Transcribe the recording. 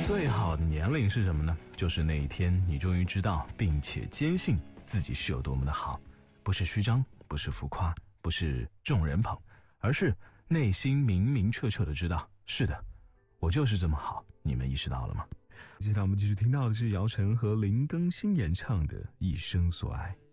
最好的年龄是什么呢？就是那一天你终于知道并且坚信自己是有多么的好，不是虚张，不是浮夸，不是众人捧，而是内心明明彻彻的知道，是的，我就是这么好。你们意识到了吗？接下来我们继续听到的是姚晨和林更新演唱的《一生所爱》。